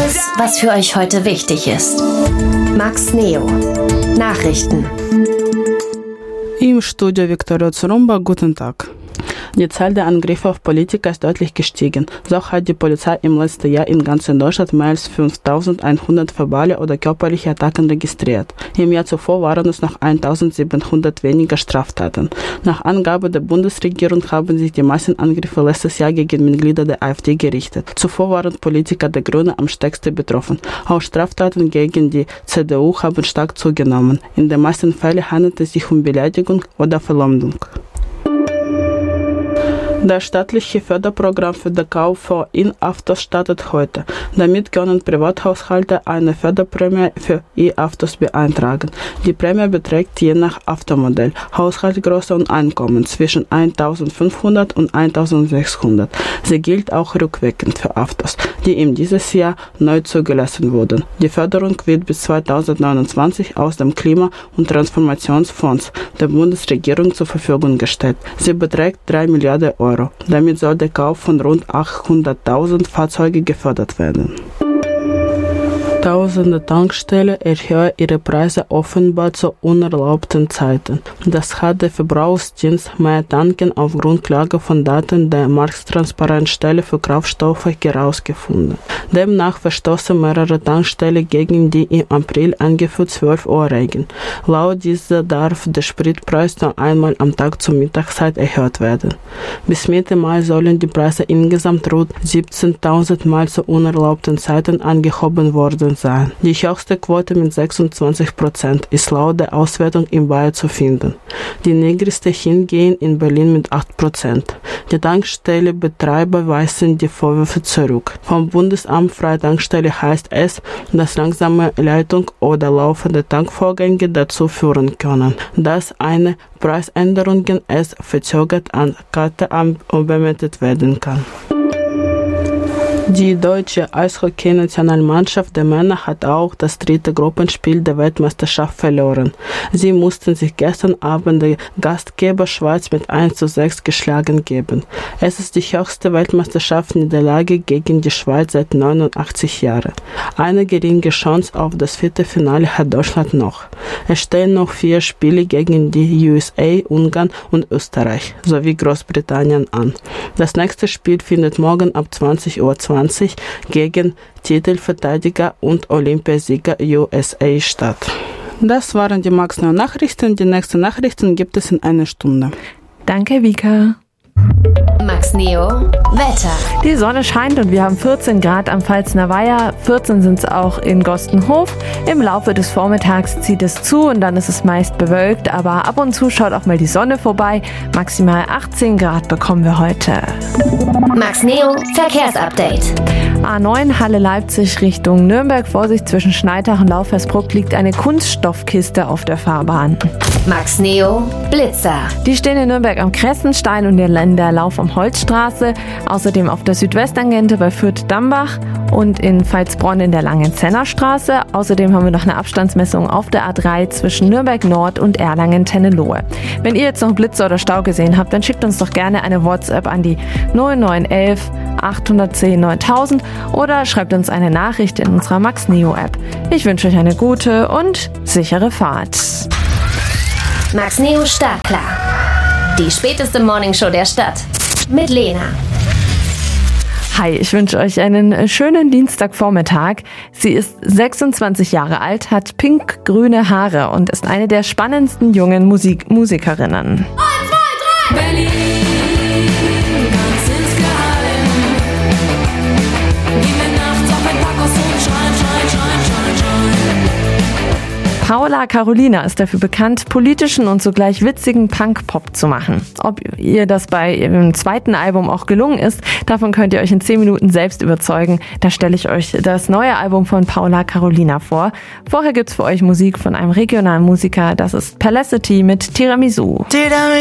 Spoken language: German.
Alles, was für euch heute wichtig ist. Max Neo. Nachrichten. Im Studio Viktoria Zurumba, guten Tag. Die Zahl der Angriffe auf Politiker ist deutlich gestiegen. So hat die Polizei im letzten Jahr in ganz Deutschland mehr als 5.100 verbale oder körperliche Attacken registriert. Im Jahr zuvor waren es noch 1.700 weniger Straftaten. Nach Angabe der Bundesregierung haben sich die Massenangriffe letztes Jahr gegen Mitglieder der AfD gerichtet. Zuvor waren Politiker der Grünen am stärksten betroffen. Auch Straftaten gegen die CDU haben stark zugenommen. In den meisten Fällen handelt es sich um Beleidigung oder Verleumdung. Das staatliche Förderprogramm für den Kauf von E-Autos startet heute. Damit können Privathaushalte eine Förderprämie für E-Autos beantragen. Die Prämie beträgt je nach Automodell, Haushaltsgröße und Einkommen zwischen 1.500 und 1.600. Sie gilt auch rückwirkend für Autos, die in dieses Jahr neu zugelassen wurden. Die Förderung wird bis 2029 aus dem Klima- und Transformationsfonds der Bundesregierung zur Verfügung gestellt. Sie beträgt 3 Milliarden Euro. Damit soll der Kauf von rund 800.000 Fahrzeugen gefördert werden. Tausende Tankstellen erhöhen ihre Preise offenbar zu unerlaubten Zeiten. Das hat der Verbrauchsdienst Mehr Tanken auf Grundlage von Daten der Markttransparenzstelle für Kraftstoffe herausgefunden. Demnach verstoßen mehrere Tankstellen gegen die im April eingeführte 12-Uhr-Regeln. Laut dieser darf der Spritpreis nur einmal am Tag zur Mittagszeit erhöht werden. Bis Mitte Mai sollen die Preise insgesamt rund 17.000 Mal zu unerlaubten Zeiten angehoben worden sein. Die höchste Quote mit 26% ist laut der Auswertung in Bayern zu finden. Die niedrigste hingehen in Berlin mit 8%. Die Tankstellenbetreiber weisen die Vorwürfe zurück. Vom Bundesamt Freie Tankstelle heißt es, dass langsame Leitung oder laufende Tankvorgänge dazu führen können, dass eine Preisänderung erst verzögert an Karte übermittelt werden kann. Die deutsche Eishockey-Nationalmannschaft der Männer hat auch das dritte Gruppenspiel der Weltmeisterschaft verloren. Sie mussten sich gestern Abend der Gastgeber Schweiz mit 1:6 geschlagen geben. Es ist die höchste Weltmeisterschaftsniederlage gegen die Schweiz seit 89 Jahren. Eine geringe Chance auf das Viertelfinale hat Deutschland noch. Es stehen noch 4 Spiele gegen die USA, Ungarn und Österreich sowie Großbritannien an. Das nächste Spiel findet morgen ab 20:20 Uhr gegen Titelverteidiger und Olympiasieger USA statt. Das waren die Max Neo Nachrichten. Die nächsten Nachrichten gibt es in einer Stunde. Danke, Vika. Max Neo Wetter. Die Sonne scheint und wir haben 14 Grad am Pfalzner Weiher, 14 sind es auch in Gostenhof. Im Laufe des Vormittags zieht es zu und dann ist es meist bewölkt, aber ab und zu schaut auch mal die Sonne vorbei. Maximal 18 Grad bekommen wir heute. Max Neo Verkehrsupdate. A9 Halle Leipzig Richtung Nürnberg. Vorsicht, zwischen Schneidach und Laufversbruck liegt eine Kunststoffkiste auf der Fahrbahn. Max Neo Blitzer. Die stehen in Nürnberg am Kressenstein und in der Lauf am Holzstraße. Außerdem auf der Südwesttangente bei Fürth-Dambach und in Veitsbronn in der Langenzenner-Straße. Außerdem haben wir noch eine Abstandsmessung auf der A3 zwischen Nürnberg Nord und Erlangen-Tennelohe. Wenn ihr jetzt noch Blitzer oder Stau gesehen habt, dann schickt uns doch gerne eine WhatsApp an die 0911 810 9000 oder schreibt uns eine Nachricht in unserer Max Neo App. Ich wünsche euch eine gute und sichere Fahrt. Max Neo Startklar. Die späteste Morningshow der Stadt. Mit Lena. Hi, ich wünsche euch einen schönen Dienstagvormittag. Sie ist 26 Jahre alt, hat pink-grüne Haare und ist eine der spannendsten jungen Musikerinnen. 1, 2, 3! Berlin, ganz insgeheim. Gehen wir nachts auf ein Parkhaus und schreien, schreien, schreien, schreien, schreien. Paula Carolina ist dafür bekannt, politischen und zugleich witzigen Punk-Pop zu machen. Ob ihr das bei ihrem zweiten Album auch gelungen ist, davon könnt ihr euch in 10 Minuten selbst überzeugen. Da stelle ich euch das neue Album von Paula Carolina vor. Vorher gibt's für euch Musik von einem regionalen Musiker, das ist Pelicity mit Tiramisu.